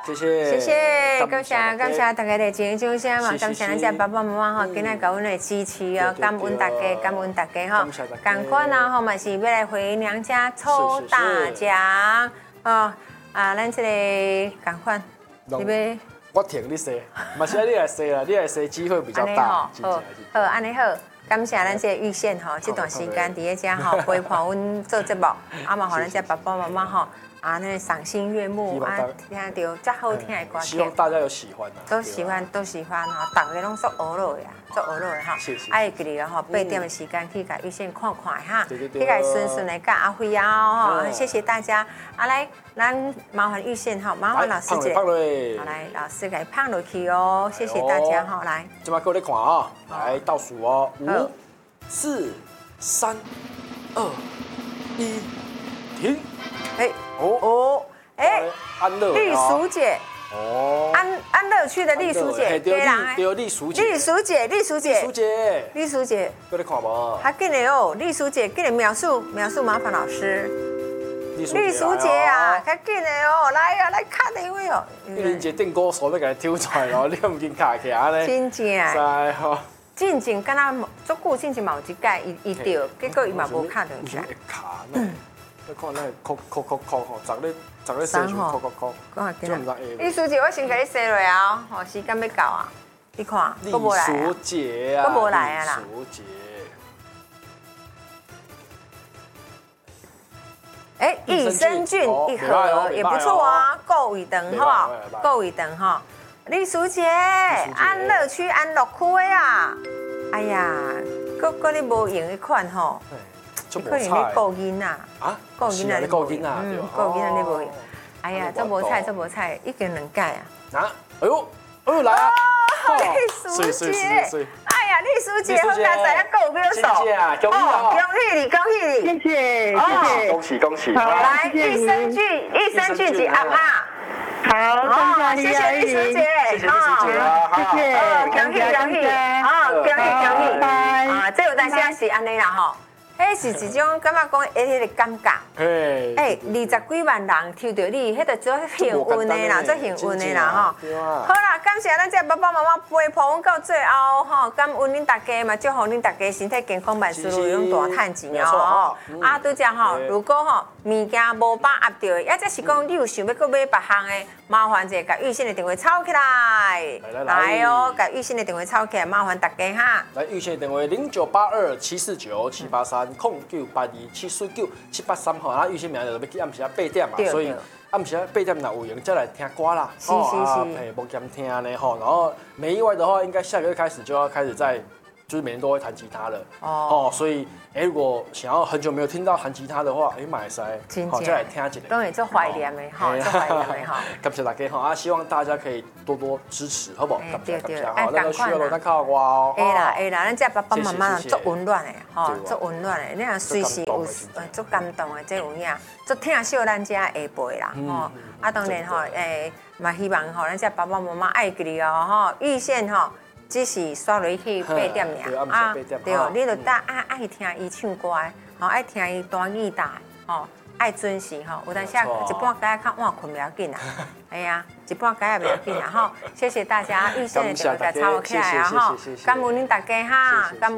谢谢， 谢谢，感谢大家的支持声嘛，感谢咱这爸爸妈妈吼，今日给阮的支持哦，感恩大家，感恩大家吼，赶快啊吼嘛是要来回娘家抽大奖哦咱这个赶快，你要我听你说，嘛是你来说啦，你来说机会比较大。 好，安尼好。感谢咱这玉县吼，这段时间伫个遮吼陪伴阮做节目，啊嘛，互咱这爸爸妈妈吼，那赏心悦目，听到遮好听的歌曲， 希望大家有喜欢都喜欢吼，大家拢做娱乐的，做娱乐的哈。爱记得吼，8点的时间去甲玉县看看哈，去甲顺的甲阿辉啊吼，谢谢大家。来，咱麻烦玉县吼，麻烦老师姐，好来，老师给放落去哦，谢谢大家吼，来。 今麦各位看啊，来倒数哦，5、4、3、2、1，停。安乐丽淑姐，安乐区的丽淑姐， 对丽淑姐， 丽淑姐， 各位看无？ 还紧的哦，丽淑姐，紧的描述，麻烦老师。丽淑姐啊，较紧的哦，来啊，来卡一位哦。 玉玲姐电鼓手要给它抽出来咯，你唔紧卡起安尼。 真正。 在吼。 进前敢若足久进前嘛有一届伊掉，结果伊嘛无卡到起来。 卡呢？你看那扣吼，砸咧生出扣。 丽淑姐，我先给你写落啊，吼，时间要到啊，你看， 丽淑姐啊， 都无来啊啦。 丽淑姐。 益生菌一盒也不错啊，够一等哈，够一等哈。丽淑姐，安乐区安乐区的啊，哎呀，搁你无用的款吼，可能你顾囡啊，顾囡啊， 顾囡啊， 顾囡啊你无用，哎呀，这无菜，已经2届啊。 哎呦来啊！ 丽淑姐，哎呀，丽淑姐，好佳哉，够表手，恭喜你， 谢谢，恭喜！ 来，益生菌及阿妈。好，谢谢丽淑姐， 谢谢，恭喜，这有当时是安尼啦吼。迄是一种感觉讲，迄个感觉。20几万人抽到你，迄个做幸运的啦，做幸运的啦吼。好啦，感谢咱这爸爸妈妈陪伴阮到最后吼，感恩恁大家嘛，祝福恁大家身体健康，万事如意，大赚钱哦。拄则吼，如果吼物件无把握到的，也则是讲你有想要去买别项的，麻烦者甲玉县的电话抄起来。来哦，甲玉县的电话抄起来，麻烦大家哈。 来，玉县的电话0982-749-783，0982-749-783吼，玉县明日就要去暗时8点嘛，所以暗时8点若有闲，再来听歌啦。 是。 无兼听呢吼，然后没意外的话，应该下个月开始就要开始就是每天都会弹吉他了所以如果想要很久没有听到弹吉他的话，马来西亚再来听一下， 当然做怀念的哈，做怀念的哈。 感谢大家哈，希望大家可以多多支持，好不好？ 对， 那个需要咱靠我哦。 会啦，咱这爸爸妈妈足温暖的吼，足温暖的，你若随时有足感动的，这有影，足疼惜咱这下辈啦吼。当然吼，嘛希望吼，咱这爸爸妈妈爱记你哦吼，预先吼。只是刷落去8点尔对，你就当爱听伊唱歌的，爱听伊弹吉他，爱准时有当时一半间较晚困不要紧啦，一半间也不要紧啦谢谢大家，预先的电话甲抄起来感恩恁大家哈，感恩。